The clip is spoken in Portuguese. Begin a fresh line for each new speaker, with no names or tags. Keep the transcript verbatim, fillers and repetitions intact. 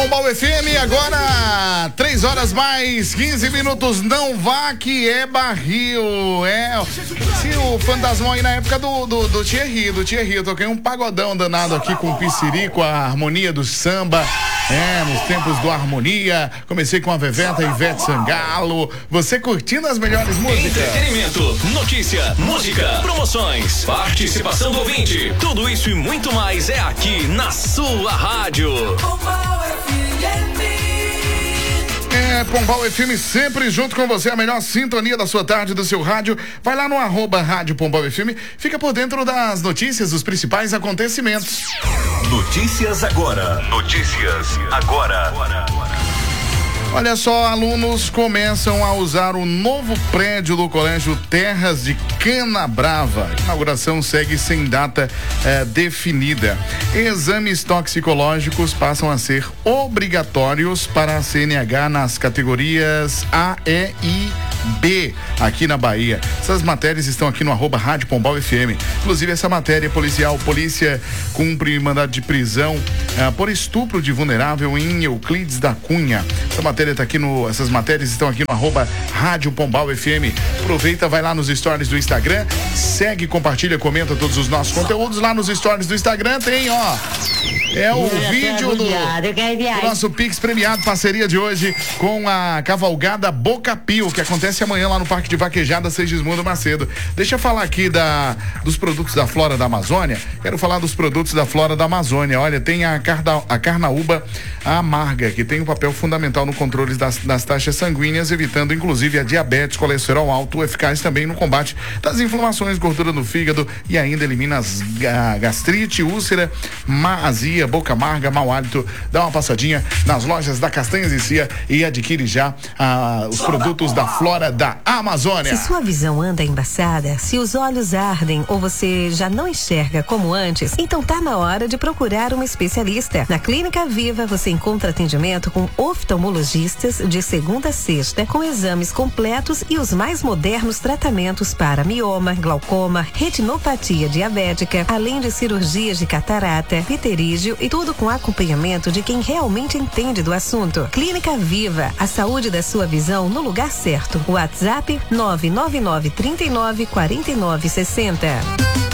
Pombal F M, agora três horas mais quinze minutos. Não vá que é barril. É, se o Fantasmão aí na época do, do, do Thierry, do Thierry, eu toquei um pagodão danado aqui com o Pissirico, a harmonia do samba. É, nos tempos do Harmonia. Comecei com a Veveta e Ivete Sangalo. Você curtindo as melhores músicas.
Entretenimento, notícia, música, promoções, participação do ouvinte. Tudo isso e muito mais é aqui na sua rádio.
É, Pombal F M sempre junto com você, a melhor sintonia da sua tarde, do seu rádio. Vai lá no arroba Rádio Pombal F M, fica por dentro das notícias, dos principais acontecimentos.
Notícias agora. Notícias agora.
Olha só, alunos começam a usar o novo prédio do Colégio Terras de Canabrava. A inauguração segue sem data eh, definida. Exames toxicológicos passam a ser obrigatórios para a C N H nas categorias A, E e B aqui na Bahia. Essas matérias estão aqui no arroba Rádio Pombal F M. Inclusive essa matéria policial, polícia cumpre mandado de prisão eh, por estupro de vulnerável em Euclides da Cunha. Essa matéria tá aqui no, essas matérias estão aqui no arroba Rádio Pombal F M. Aproveita, vai lá nos stories do Instagram, segue, compartilha, comenta todos os nossos conteúdos. Lá nos stories do Instagram tem, ó, é o
Eu
vídeo do, do nosso Pix premiado, parceria de hoje com a cavalgada Boca Pio, que acontece amanhã lá no Parque de Vaquejada Segismundo Macedo. Deixa eu falar aqui da, dos produtos da Flora da Amazônia. Quero falar dos produtos da Flora da Amazônia. Olha, tem a, carda, a carnaúba amarga, que tem um papel fundamental no controle das, das taxas sanguíneas, evitando inclusive a diabetes, colesterol alto, eficaz também no combate das inflamações, gordura no fígado e ainda elimina as a gastrite, úlcera, má azia, boca amarga, mau hálito. Dá uma passadinha nas lojas da Castanhas e Cia e adquire já ah, os produtos da Flora da Amazônia.
Se sua visão anda embaçada, se os olhos ardem ou você já não enxerga como antes, então tá na hora de procurar um especialista. Na Clínica Viva você encontra atendimento com oftalmologistas de segunda a sexta, com exames completos e os mais modernos tratamentos para mioma, glaucoma, retinopatia diabética, além de cirurgias de catarata, pterígio e tudo com acompanhamento de quem realmente entende do assunto. Clínica Viva, a saúde da sua visão no lugar certo. WhatsApp nove nove nove, trinta e nove, quarenta e nove, sessenta.